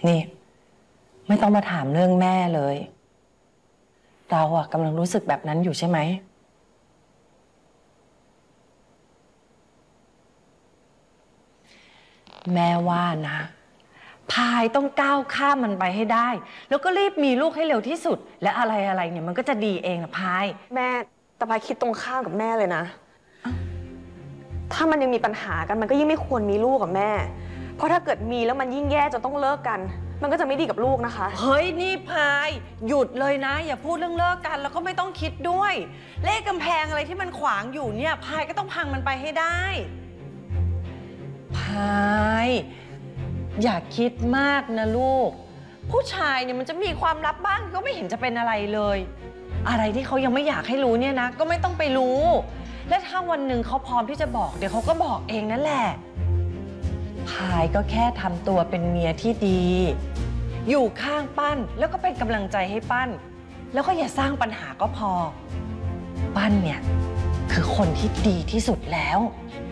นี่ไม่ต้องมาถามเรื่องแม่เลยเราอะกำลังรู้สึกแบบนั้นอยู่ใช่ไหมแม่ว่านะพายต้องก้าวข้ามมันไปให้ได้แล้วก็รีบมีลูกให้เร็วที่สุดและอะไรเนี่ยมันก็จะดีเองนะพายแม่แต่พายคิดตรงข้ามกับแม่เลยนะถ้ามันยังมีปัญหากันมันก็ยิ่งไม่ควรมีลูกกับแม่เพราะถ้าเกิดมีแล้วมันยิ่งแย่จนต้องเลิกกันมันก็จะไม่ดีกับลูกนะคะเฮ้ยนี่พายหยุดเลยนะอย่าพูดเรื่องเลิกกันแล้วก็ไม่ต้องคิดด้วยเลขกำแพงอะไรที่มันขวางอยู่เนี่ยพายก็ต้องพังมันไปให้ได้พายอย่าคิดมากนะลูกผู้ชายเนี่ยมันจะมีความลับบ้างก็ไม่เห็นจะเป็นอะไรเลยอะไรที่เขายังไม่อยากให้รู้เนี่ยนะก็ไม่ต้องไปรู้และถ้าวันหนึ่งเขาพร้อมที่จะบอกเดี๋ยวเขาก็บอกเองนั่นแหละพายก็แค่ทำตัวเป็นเมียที่ดีอยู่ข้างปั้นแล้วก็เป็นกำลังใจให้ปั้นแล้วก็อย่าสร้างปัญหาก็พอปั้นเนี่ยคือคนที่ดีที่สุดแล้ว